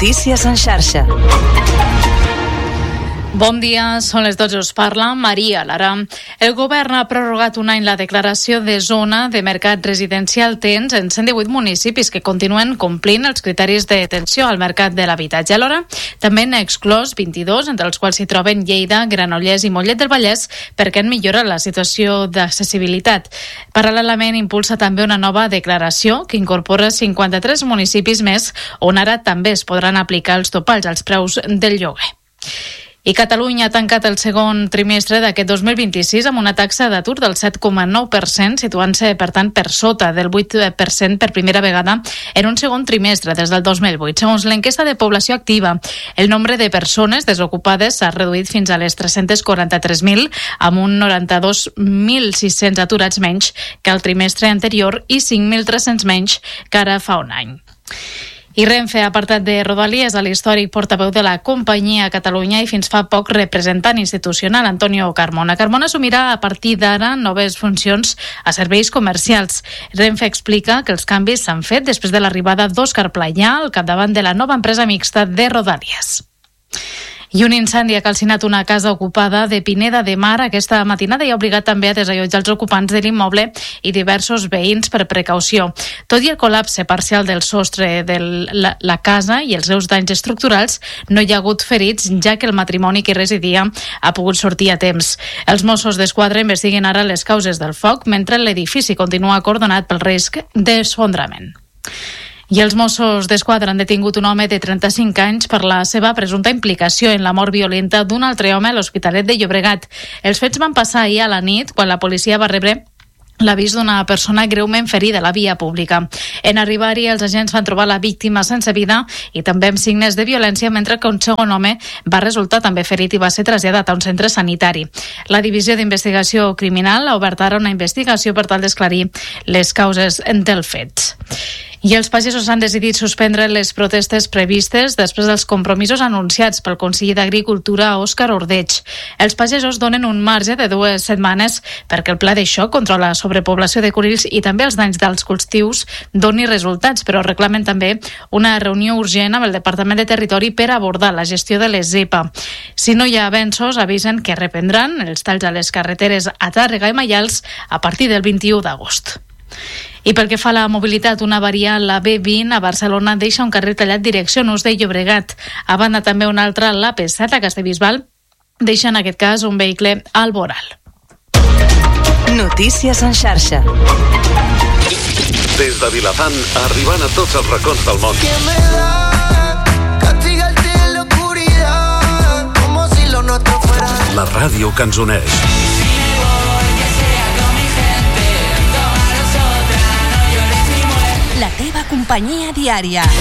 Notícies en xarxa. Bon dia, són les 12, us parla Maria Lara. El govern ha prorrogat un any la declaració de zona de mercat residencial tens en 118 municipis que continuen complint els criteris d'atenció al mercat de l'habitatge. Alhora, també n'ha exclòs 22, entre els quals s'hi troben Lleida, Granollers i Mollet del Vallès, perquè han millorat la situació d'accessibilitat. Paral·lelament, impulsa també una nova declaració que incorpora 53 municipis més, on ara també es podran aplicar els topalls als preus del lloguer. I Catalunya ha tancat el segon trimestre d'aquest 2026 amb una taxa d'atur del 7,9%, situant-se, per tant, per sota del 8% per primera vegada en un segon trimestre des del 2008. Segons l'enquesta de població activa, el nombre de persones desocupades s'ha reduït fins a les 343.000, amb un 92.600 aturats menys que el trimestre anterior i 5.300 menys que ara fa un any. I Renfe ha apartat de Rodalies a l'històric portaveu de la companyia a Catalunya i fins fa poc representant institucional, Antonio Carmona. Carmona assumirà a partir d'ara noves funcions a serveis comercials. Renfe explica que els canvis s'han fet després de l'arribada d'Òscar Playà al capdavant de la nova empresa mixta de Rodalies. I un incendi ha calcinat una casa ocupada de Pineda de Mar aquesta matinada i ha obligat també a desallotjar els ocupants de l'immoble i diversos veïns per precaució. Tot i el col·lapse parcial del sostre de la casa i els seus danys estructurals, no hi ha hagut ferits, ja que el matrimoni que residia ha pogut sortir a temps. Els Mossos d'Esquadra investiguen ara les causes del foc, mentre l'edifici continua acordonat pel risc d'esfondrament. I els Mossos d'Esquadra han detingut un home de 35 anys per la seva presumpta implicació en la mort violenta d'un altre home a l'Hospitalet de Llobregat. Els fets van passar ahir a la nit, quan la policia va rebre l'avís d'una persona greument ferida a la via pública. En arribar-hi, els agents van trobar la víctima sense vida i també amb signes de violència, mentre que un segon home va resultar també ferit i va ser traslladat a un centre sanitari. La Divisió d'Investigació Criminal ha obert ara una investigació per tal d'esclarir les causes dels fets. I els pagesos han decidit suspendre les protestes previstes després dels compromisos anunciats pel conseller d'Agricultura, Òscar Ordeig. Els pagesos donen un marge de 2 setmanes perquè el pla de xoc contra la sobrepoblació de conills i també els danys dels cultius doni resultats, però reclamen també una reunió urgent amb el Departament de Territori per abordar la gestió de les zepa. Si no hi ha avenços, avisen que reprendran els talls a les carreteres a Tàrrega i Maials a partir del 21 d'agost. I pel que fa a la mobilitat, una variant, la B20 a Barcelona, deixa un carrer tallat direcció Nus de Llobregat. A banda també una altra, la P7 a Castellbisbal, deixa en aquest cas un vehicle al voral. Notícies en xarxa. Des de Vilafant, arribant a tots els racons del món. La ràdio que ens uneix. La teva companyia diària.